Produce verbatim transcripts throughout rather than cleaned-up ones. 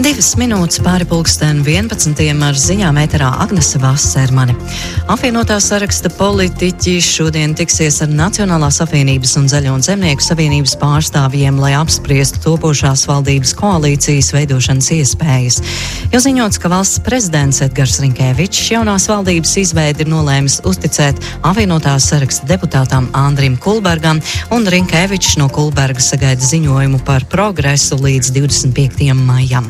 Divas minūtes pāri pulksten vienpadsmitiem ar ziņām ēterā Agnese Vassermane. Apvienotā saraksta politiķi šodien tiksies ar Nacionālās apvienības un Zaļo un Zemnieku savienības pārstāvjiem, lai apspriestu topošās valdības koalīcijas veidošanas iespējas. Jau ziņots, ka valsts prezidents Edgars Rinkēvičs jaunās valdības izveidi ir nolēmis uzticēt apvienotā saraksta deputātām Andrim Kulbergam, un Rinkēvičs no Kulberga sagaida ziņojumu par progresu līdz divdesmit piektajam maijam.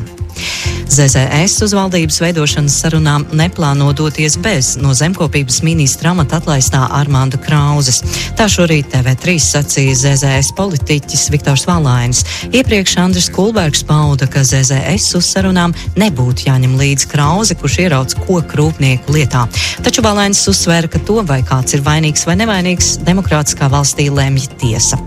Z Z S uz valdības veidošanas sarunām neplāno doties bez no zemkopības ministra amata atlaistā Armanda Krauzes. Tā šorīt T V trīs sacīja Z Z S politiķis Viktors Valainis. Iepriekš Andris Kulbergs pauda, ka Z Z S uz sarunām nebūtu jāņem līdz Krauze, kurš ierauc koku rūpnieku lietā. Taču Valainis uzsvēra, ka to, vai kāds ir vainīgs vai nevainīgs, demokrātiskā valstī lemj tiesa.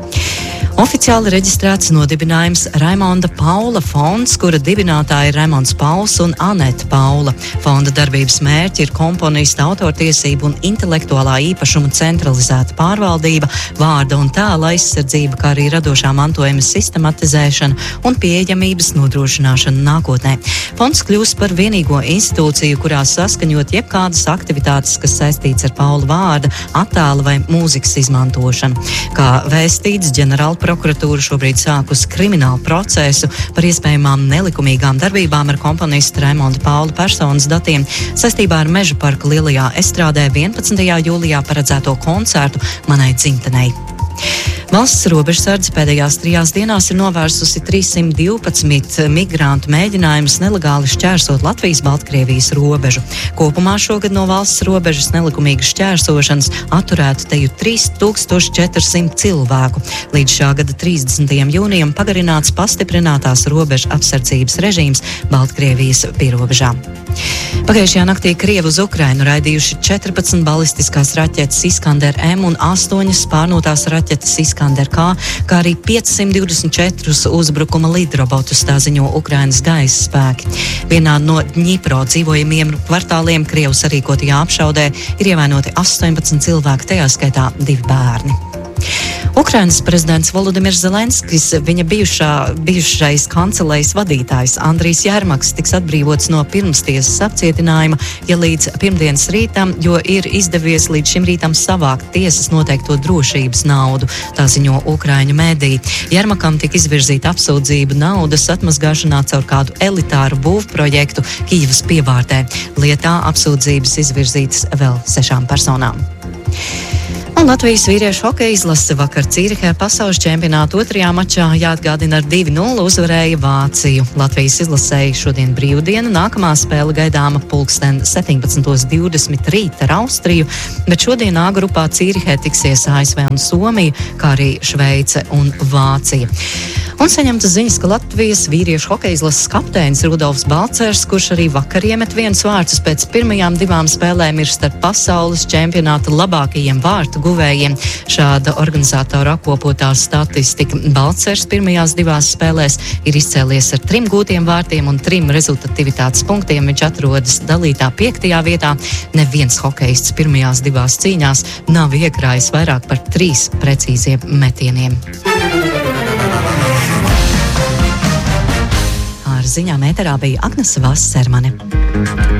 Oficiāli reģistrēts nodibinājums Raimonda Paula fonds, kura dibinātāji ir Raimonds Pauls un Aneta Paula. Fonda darbības mērķi ir komponista autortiesību un intelektuālā īpašuma centralizēta pārvaldība, vārda un tēla aizsardzība, kā arī radošā mantojuma sistematizēšana un pieejamības nodrošināšana nākotnē. Fonds kļūs par vienīgo institūciju, kurā saskaņot jebkādas aktivitātes, kas saistīts ar Paula vārda, attēla vai mūzikas izmantošanu. Kā vēstīts, ģenerāla prokuratūra šobrīd sākusi kriminālu procesu par iespējamām nelikumīgām darbībām ar komponistu Raimonda Paula personas datiem saistībā ar Meža parka lielajā estrādē vienpadsmitajā jūlijā paredzēto koncertu Manai dzimtenei. Valsts robežsardze pēdējās trijās dienās ir novērsusi trīssimt divpadsmit migrantu mēģinājumus nelegāli šķērsot Latvijas-Baltkrievijas robežu. Kopumā šogad no valsts robežas nelikumīgas šķērsošanas atturētu teju trīs tūkstoši četri simti cilvēku. Līdz šā gada trīsdesmitajam jūnijam pagarināts pastiprinātās robežu apsardzības režīms Baltkrievijas pierobežā. Pagājušajā naktī Krievi uz Ukrainu raidījuši četrpadsmit balistiskās raķetes Iskander M un astoņas pārnotās raķetes Iskander K, kā arī piecsimt divdesmit četrus uzbrukuma lidrobotus, tā ziņo Ukrainas gaisa spēki. Vienā no Dņipro dzīvojamiem kvartāliem Krievu sarīkotajā apšaudē ir ievainoti astoņpadsmit cilvēki, tajā skaitā divi bērni. Ukrainas prezidents Volodimirs Zelenskis, viņa bijušā, bijušais kancelējas vadītājs Andrijs Jermaks tiks atbrīvots no pirmstiesas apcietinājuma, ja līdz pirmdienas rītam, jo ir izdevies līdz šim rītam savākt tiesas noteikto drošības naudu, tā ziņo Ukraiņu mēdī. Jermakam tika izvirzīta apsūdzība naudas atmazgāšanā caur kādu elitāru būvprojektu Kijivas pievārtē. Lietā apsūdzības izvirzītas vēl sešām personām. Un Latvijas vīriešu hokeja izlase vakar Cīrihē pasaules čempionāta otrajā mačā jāatgādina ar divi nulle uzvarēja Vāciju. Latvijas izlasēji šodien brīvdiena, nākamā spēle gaidāma pulksten septiņpadsmit divdesmit rīt ar Austriju, bet šodien A grupā Cīrihē tiksies A S V un Somija, kā arī Šveice un Vācija. Un saņemtas ziņas, ka Latvijas vīriešu hokeja izlases kapteinis Rudolfs Balcers, kurš arī vakar iemet vienus vārtus pēc pirmajām divām spēlēm, ir starp pasaules čempionāta labākajiem vārtu guvējiem. Šāda organizatora apkopotā statistika. Balcers pirmajās divās spēlēs ir izcēlies ar trim gūtiem vārtiem un trim rezultativitātes punktiem. Viņš atrodas dalītā piektajā vietā. Neviens hokeists pirmajās divās cīņās nav iekrājis vairāk par trīs precīziem metieniem. Ar ziņām ēterā bija Agnese Vassermane.